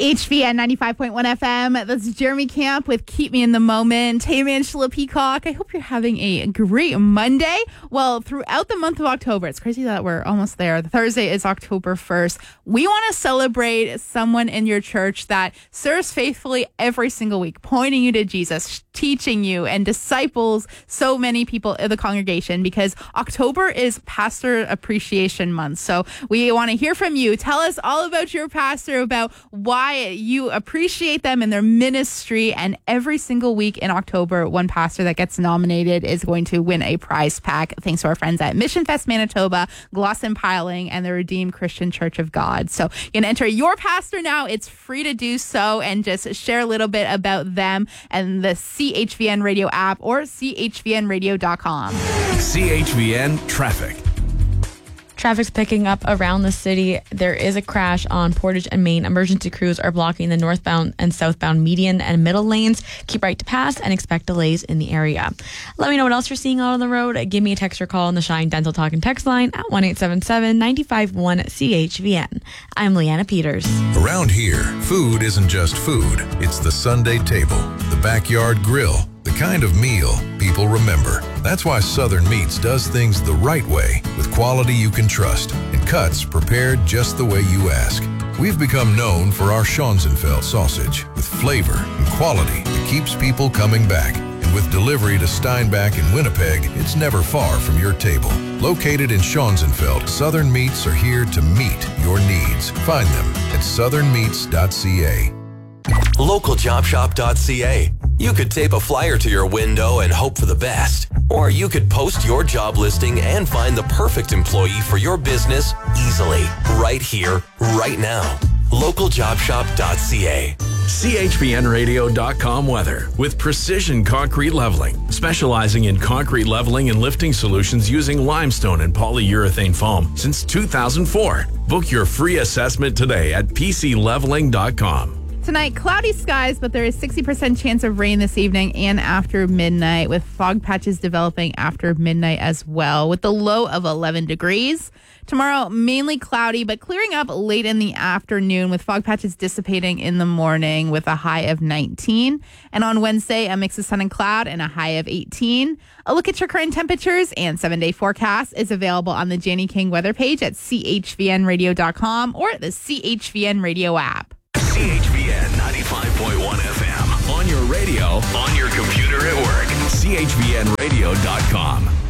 CHVN 95.1 FM. That's Jeremy Camp with Keep Me in the Moment. Hey, I'm Angela Peacock. I hope you're having a great Monday. Well, throughout the month of October, it's crazy that we're almost there. The Thursday is October 1st. We want to celebrate someone in your church that serves faithfully every single week, pointing you to Jesus, teaching you, and disciples so many people in the congregation, because October is Pastor Appreciation Month. So we want to hear from you. Tell us all about your pastor, about why you appreciate them and their ministry. And every single week in October, one pastor that gets nominated is going to win a prize pack, thanks to our friends at Mission Fest Manitoba, Glosson Piling, and the Redeemed Christian Church of God. So you can enter your pastor now. It's free to do so, and just share a little bit about them and the CHVN Radio app or chvnradio.com. CHVN Traffic. Traffic's picking up around the city. There is a crash on Portage and Main. Emergency crews are blocking the northbound and southbound median and middle lanes. Keep right to pass and expect delays in the area. Let me know what else you're seeing out on the road. Give me a text or call on the Shine Dental Talk and text line at 1-877-951-CHVN. I'm Leanna Peters. Around here, food isn't just food. It's the Sunday table, the backyard grill, the kind of meal people remember. That's why Southern Meats does things the right way, with quality you can trust and cuts prepared just the way you ask. We've become known for our Schonzenfeld sausage, with flavor and quality that keeps people coming back. And with delivery to Steinbach and Winnipeg, it's never far from your table. Located in Schonzenfeld, Southern Meats are here to meet your needs. Find them at southernmeats.ca. LocalJobShop.ca. You could tape a flyer to your window and hope for the best. Or you could post your job listing and find the perfect employee for your business easily, right here, right now. LocalJobShop.ca. CHVNradio.com weather with Precision Concrete Leveling, specializing in concrete leveling and lifting solutions using limestone and polyurethane foam since 2004. Book your free assessment today at PCLeveling.com. Tonight, cloudy skies, but there is 60% chance of rain this evening and after midnight, with fog patches developing after midnight as well, with the low of 11 degrees. Tomorrow, mainly cloudy, but clearing up late in the afternoon, with fog patches dissipating in the morning with a high of 19. And on Wednesday, a mix of sun and cloud and a high of 18. A look at your current temperatures and 7-day forecast is available on the Janie King weather page at chvnradio.com or the CHVN Radio app. CHVN 95.1 FM. On your radio, on your computer at work. CHVNradio.com.